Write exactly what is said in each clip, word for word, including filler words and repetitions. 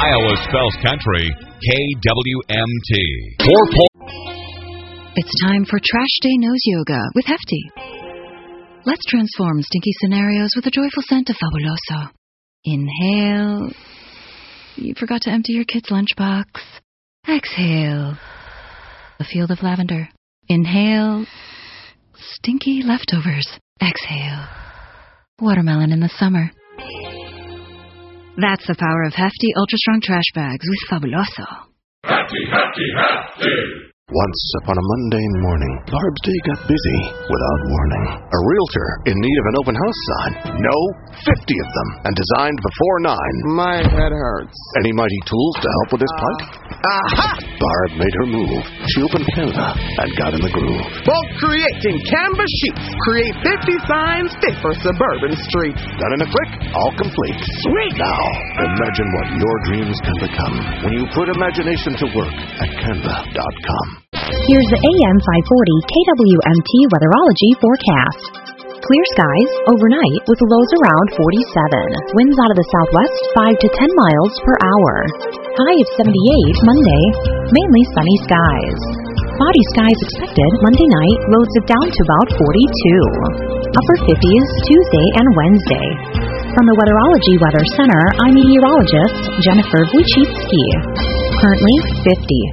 Iowa spells country, K W M T. Four po- It's time for Trash Day Nose Yoga with Hefty. Let's transform stinky scenarios with a joyful scent of Fabuloso. Inhale. You forgot to empty your kid's lunchbox. Exhale. The field of lavender. Inhale. Stinky leftovers. Exhale. Watermelon in the summer. That's the power of Hefty Ultra Strong Trash Bags with Fabuloso. Hefty, Hefty, Hefty! Once upon a mundane morning, Barb's day got busy without warning. A realtor in need of an open house sign. No, fifty of them, and designed before nine. My head hurts. Any mighty tools to help with this plight? Aha! Barb made her move. She opened Canva and got in the groove. Bulk creating Canva sheets. Create fifty signs fit for suburban streets. Done in a click, all complete. Sweet! Now, imagine what your dreams can become when you put imagination to work at canva dot com. Here's the A M five forty K W M T weatherology forecast. Clear skies overnight with lows around forty-seven. Winds out of the southwest five to ten miles per hour. High of seventy-eight Monday. Mainly sunny skies. Cloudy skies expected Monday night. Lows it down to about forty-two. Upper fifties Tuesday and Wednesday. From the Weatherology Weather Center, I'm meteorologist Jennifer Wojcicki. Currently fifty.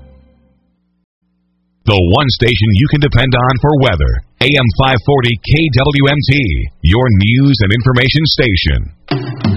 The one station you can depend on for weather. A M five forty K W M T, your news and information station.